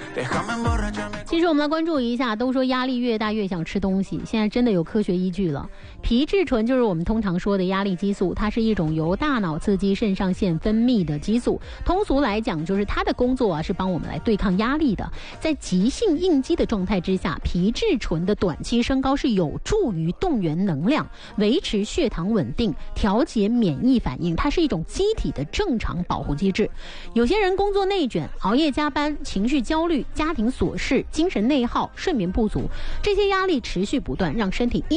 其实我们来关注一下，都说压力越大越想吃东西，现在真的有科学依据了。皮质醇就是我们通常说的压力激素，它是一种由大脑刺激肾上腺分泌的激素。通俗来讲，就是它的工作是帮我们来对抗压力的。在急性应激的状态之下，皮质醇的短期升高是有助于动员能量，维持血糖稳定，调节免疫反应，它是一种机体的正常保护机制。有些人工作内卷、熬夜加班、情绪焦虑、家庭琐事、精神内耗、睡眠不足，这些压力持续不断，让身体